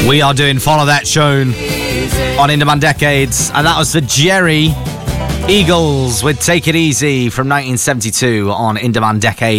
We are doing Follow That Tune on Indaman Decades, and that was the Jerry Eagles with Take It Easy from 1972 on Indaman Decades.